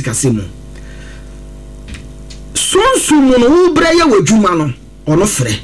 sikasemu sunsumu no ubra ya wadwuma no ono frɛ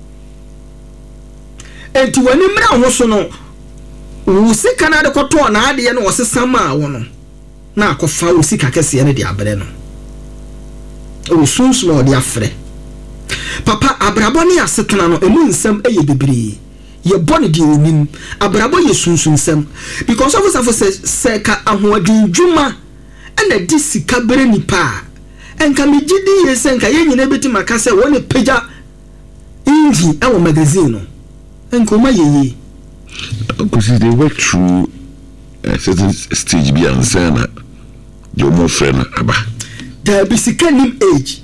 enti wani mra ho so no wo sika na de kɔtɔ na ade no wɔsesam a wo no na akɔfa wo sika kɛse ne de abrɛ no wo sunsumu ɔde afrɛ papa abrabɔ ne asetena no emu nsɛm ɛyɛ bebree ye bone di onim abrabɔ ye sunsunsɛm because of sɛ ka ahoadwuma ɛna di sika bere nipa enka megidi ye sɛ nka ye nyina beti maka sɛ wone pagya inji ɛwɔ magazine no enka ma ye because they went through a certain stage bi ansana your more friend aba there be sika nim age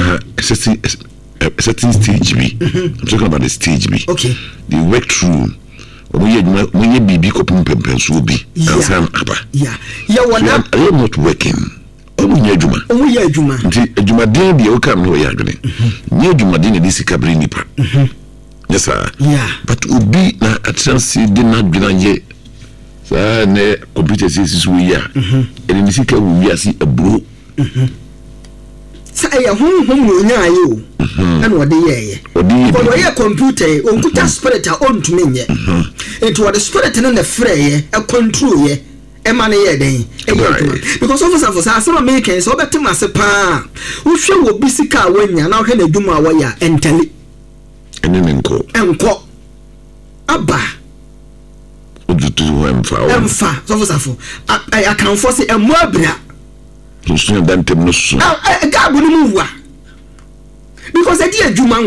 a certain stage B. I'm talking about the stage B. Okay. They work through. When you be coping pempens will be. Yeah. I am not working. Omu Juma. Juma didn't be okay. No, you're doing. Near Juma didn't this cabri nipa. Yes, sir. Yeah. But would be na a chance did not be on yet. Sir, ne computer says we are. And in the secret, we are see a bro. Say a home nya you and what the for computer on kuta spirit on to me it was the spirit in the fray a control ye e man ye den because of some Americans so better ma se pa wo hwe wo bisika wanya na hwe na dwuma wa ya entele enko aba odutu emfa so I can force e mo abra so them tem no so God will move because I dear Juman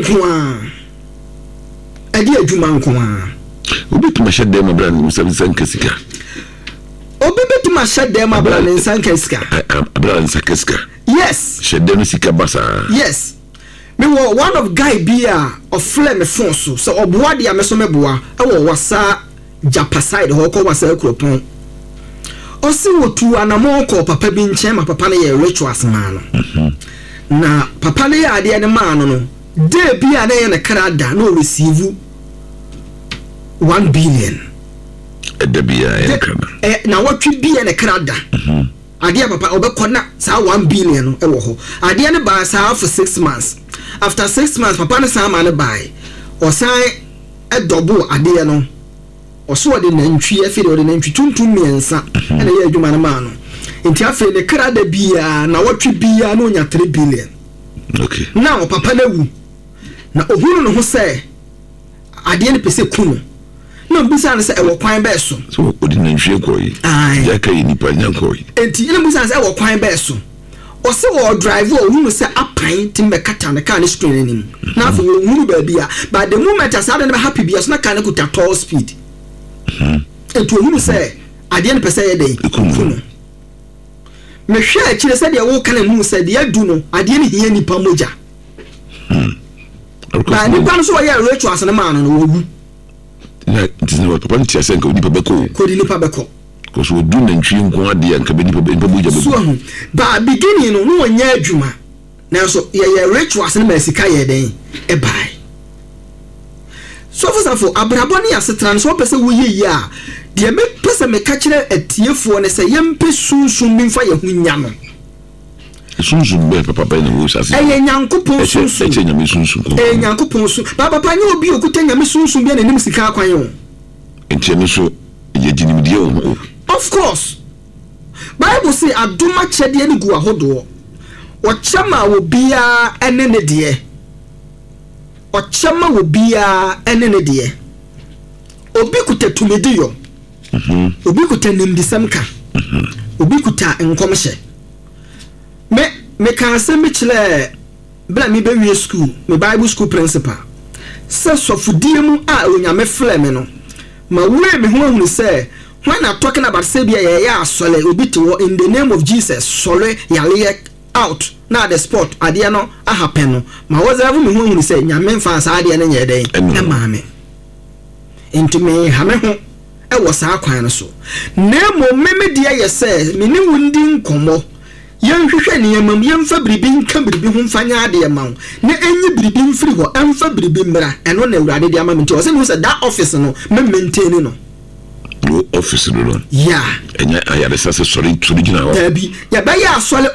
obi to shed them brand mu 7 kesika obi to ma shed them brand in San Kesika brand Sakeska yes shed them sika basa yes me one of guy bia of flame fonso so oboa dia me so meboa e wo wasa japaside ho ko wasa ekropon osi wotu anamo ko papa bi nche ma papa ne ye rituals man na papa ne ya ade ne man no de bia na ye ne krada no receive 1 billion de bia ye krada na watwi bia ne krada ade papa obekona sa 1 billion e wo ho ade ne ba sa for 6 months after 6 months papa ne sa ma ne bai osan e double ade no oso de nantwi afere de nantwi tuntum miensa na ye adwuma na ma no enti afere ne krada bia na watwi bia na onya 3 billion okay na o papa na wu na ohunu no ho se ade ne pese kunu na mbisa ne se e wo kwan be so odi nantwi koyi ya kai ni pa nya koyi enti ne mbisa se e wo kwan be so o se wo drive o ohunu se apan tim be kata ne car ne screen anim na afo wo hunu ba bia but the moment as ade ne happy bia so na car ne kuta tall speed etu ohunu se ade ne pese ye dey kunu me hwe a kire se de wo kana mu se de adu no ade ne hiya nipa moja ba ni pa no so ye rituals ne man no wo wu na tinwa papa ni tiase nka nipa beko ko di nipa beko ko so du nantwi nko ade nka be nipa moja beko so ba beginning no no nya adwuma na so ye rituals ne masika ye den e bai so for abrabɔ ne asetran so pese wo ye ya de me pese me ka kire atiefo ne se yempe sunsun mi fa ye hunya no sunsun be papa ne wo sase e nyankopon sunsun e nyame sunsun ko e nyankopon sun papa nye obi okuta nyame sunsun bi na nim sika akwan yo enti no so ye ginim die o of course Bible say aduma chede ne gu ahodo o chama wo bia ene ne de o chama wo bia ene ne de obi kuta tumediyo obi kuta nimdisamka obi kuta nkomhye me kan se me chile bla me be wie school me Bible school principal se sofudie mu a onyame flame no ma we me ho ahunu se when I'm talking about Sabia ya sole obi to in the name of Jesus sole yale out na the spot ade no a happen no ma was ever me ho ahunu se nyame mfa sa ade no nye den na maame into me ha me ho e wo sa kwan no so na mo meme de ye se me ni wundi nkomo yenhwehwe ne yamam yemfa bribi nka bribi ho mfanya ade ma wo na enyi bribi mfiri ho emfa bribi mbra eno na awurade de ama me nti o se no se that office no me maintain no office no yeah enya ayare sase sorry to original dabi ya ba ya sole